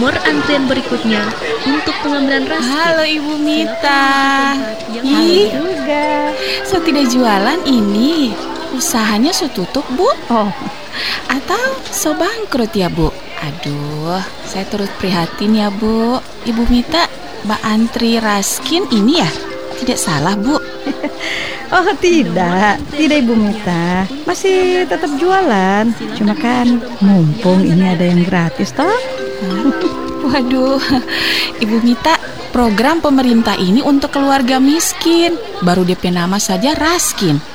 nomor antrian berikutnya untuk pengambilan raskin. Halo Ibu Mita. Ih, juga. So tidak jualan ini. Usahanya so tutup, Bu? Oh, Atau so bangkrut ya, Bu? Aduh, saya turut prihatin ya, Bu. Ibu Mita, Mbak antri raskin ini ya? Tidak salah, Bu? oh tidak Ibu Mita, masih tetap jualan. Cuma kan mumpung ini ada yang gratis toh. Waduh, Ibu Mita, program pemerintah ini untuk keluarga miskin. Baru DP nama saja raskin.